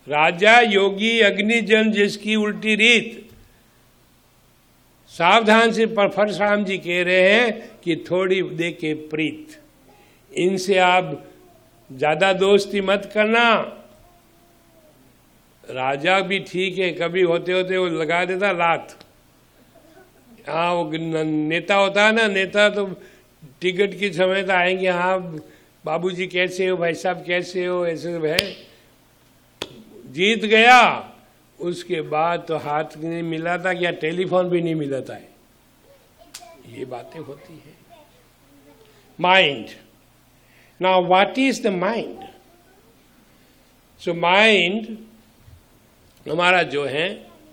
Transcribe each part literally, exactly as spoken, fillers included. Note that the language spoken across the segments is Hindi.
राजा योगी अग्निजन जिसकी उल्टी रीत। सावधान से परशुराम जी कह रहे हैं कि थोड़ी देखे प्रीत, इनसे आप ज्यादा दोस्ती मत करना। राजा भी ठीक है, कभी होते होते वो लगा देता लात। हाँ, वो नेता होता है ना, नेता तो टिकट की समय तो आएंगे, हाँ बाबूजी कैसे हो, भाई साहब कैसे हो, ऐसे है। जीत गया, उसके बाद तो हाथ नहीं मिला था, या टेलीफोन भी नहीं मिला था। ये बातें होती है। Mind, now what is the mind? So mind हमारा जो है,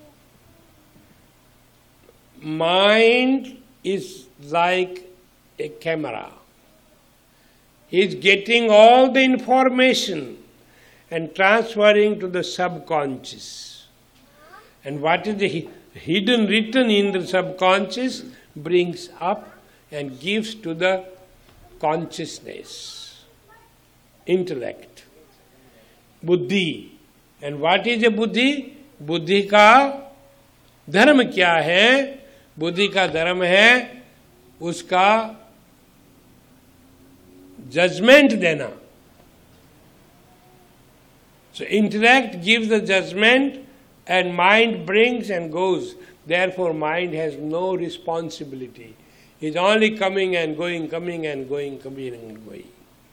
mind is like a camera. He is getting all the information and transferring to the subconscious. And what is the hidden written in the subconscious brings up and gives to the consciousness, intellect, buddhi. And what is a buddhi? बुद्धि का धर्म क्या है? बुद्धि का धर्म है उसका जजमेंट देना. So intellect gives the judgment and mind brings and goes. Therefore mind has no responsibility. It's only coming and going, coming and going, coming and going.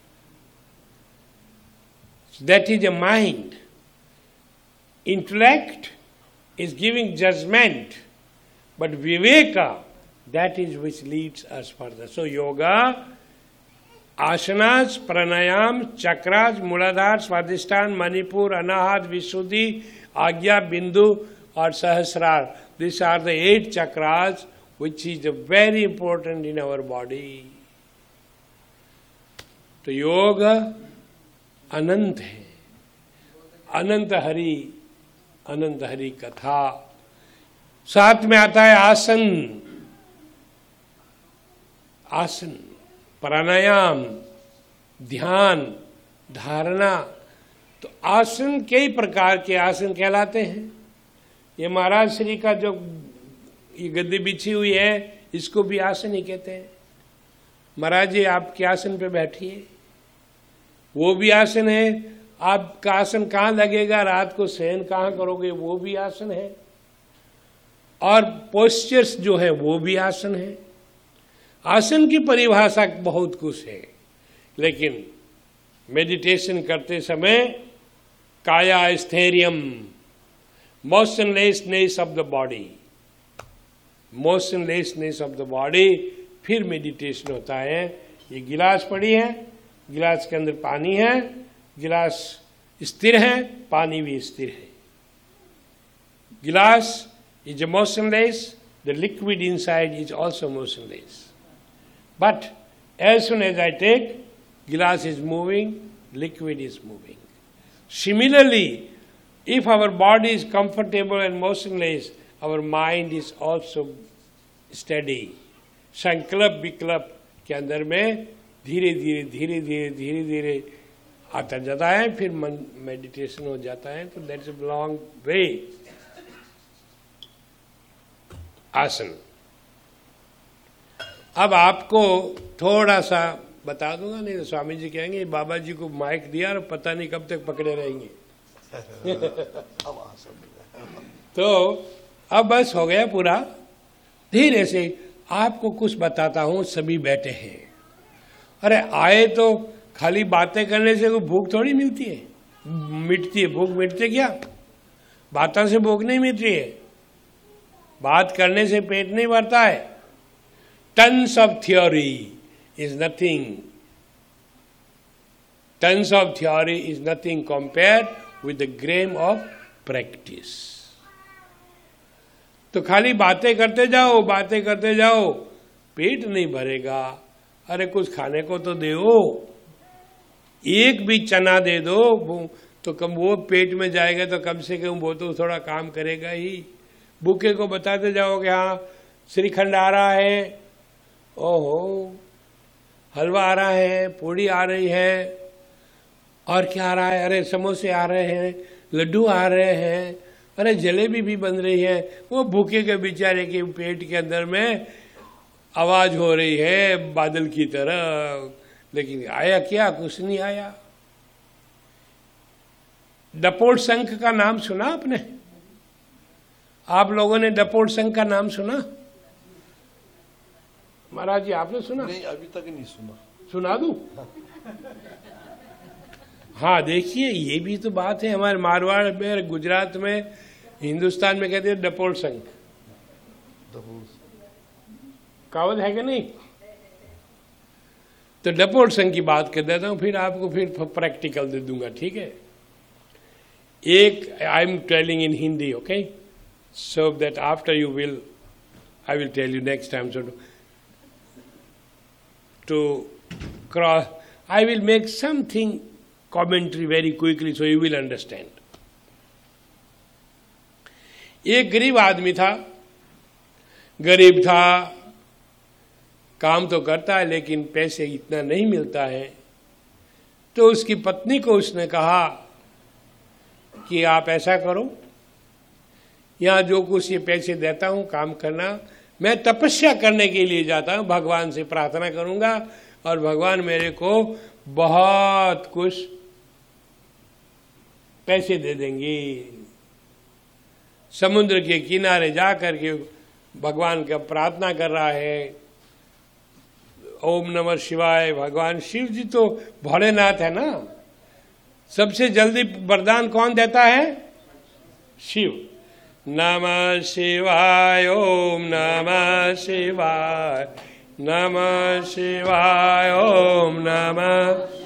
So that is a mind. Intellect is giving judgment, but viveka, that is which leads us further. So yoga, asanas, pranayam, chakras, muladhara, swadhisthana, manipur, anahat, visuddhi, agya, bindu or sahasrar. These are the eight chakras which is very important in our body. तो योग अनंत है. अनंत हरि, अनंत हरि कथा. साथ में आता है आसन. आसन, प्राणायाम, ध्यान, धारणा. तो आसन कई प्रकार के आसन कहलाते हैं. ये महाराज श्री का जो ये गद्दी बिछी हुई है, इसको भी आसन ही कहते हैं. महाराज जी आपके आसन पे बैठिए, वो भी आसन है. आपका आसन कहाँ लगेगा, रात को शयन कहाँ करोगे, वो भी आसन है. और पोस्चर्स जो है वो भी आसन है. आसन की परिभाषा बहुत कुछ है, लेकिन मेडिटेशन करते समय काया स्थैर्यम, मोशनलेसनेस of the body, मोशनलेसनेस of the body. फिर मेडिटेशन होता है. ये गिलास पड़ी है, गिलास के अंदर पानी है, गिलास स्थिर है, पानी भी स्थिर है. गिलास is motionless, the liquid inside is also motionless. But as soon as I take, glass is moving, liquid is moving. Similarly, if our body is comfortable and motionless, our mind is also steady. संकल्प विकल्प के अंदर में धीरे धीरे धीरे धीरे धीरे धीरे आता जाता है, फिर मन मेडिटेशन हो जाता है. तो दैट्स अ लॉन्ग वे. आसन. अब आपको थोड़ा सा बता दूंगा, नहीं तो स्वामी जी कहेंगे बाबा जी को माइक दिया और पता नहीं कब तक पकड़े रहेंगे. तो अब बस हो गया पूरा. धीरे से आपको कुछ बताता हूं. सभी बैठे हैं. अरे आए तो खाली बातें करने से कोई भूख थोड़ी मिलती है, मिटती है. भूख मिटती क्या? बातों से भूख नहीं मिटती है, बात करने से पेट नहीं भरता है. Tons of theory is nothing, tons of theory is nothing compared with the Graeme of practice. तो खाली बातें करते जाओ, बातें करते जाओ, पेट नहीं भरेगा. अरे कुछ खाने को तो दो, एक भी चना दे दो तो कम वो पेट में जाएगा, तो कम से कम वो तो थोड़ा काम करेगा ही. भूखे को बताते जाओगे हाँ श्रीखंड आ रहा है, ओहो हलवा आ रहा है, पूड़ी आ रही है, और क्या आ रहा है, अरे समोसे आ रहे हैं, लड्डू आ रहे हैं, अरे जलेबी भी बन रही है, वो भूखे के बेचारे के पेट के अंदर में आवाज हो रही है बादल की तरह, लेकिन आया क्या? कुछ नहीं आया। डपोट शंख का नाम सुना आपने? आप लोगों ने डपोट शंख का नाम सुना? महाराज जी आपने सुना? नहीं, अभी तक नहीं सुना। सुना दूं? हाँ, देखिए ये भी तो बात है। हमारे मारवाड़ में, गुजरात में, हिंदुस्तान में कहते हैं डपोट शंख। कहावत है कि नहीं? तो डपोट शंख की बात कर देता हूं, फिर आपको फिर प्रैक्टिकल दे दूंगा, ठीक है? एक I am telling in Hindi, okay, so that after you will I will tell you next time, so to cross I will make something commentary very quickly so you will understand. एक गरीब आदमी था, गरीब था, काम तो करता है लेकिन पैसे इतना नहीं मिलता है। तो उसकी पत्नी को उसने कहा कि आप ऐसा करो, यहाँ जो कुछ ये पैसे देता हूँ काम करना, मैं तपस्या करने के लिए जाता हूँ, भगवान से प्रार्थना करूंगा और भगवान मेरे को बहुत कुछ पैसे दे देंगे। समुद्र के किनारे जाकर के भगवान का प्रार्थना कर रहा है, ओम नमः शिवाय। भगवान शिव जी तो भोलेनाथ है ना, सबसे जल्दी वरदान कौन देता है? शिव। नमः शिवाय, ओम नमः शिवाय, नमः शिवाय, ओम नमः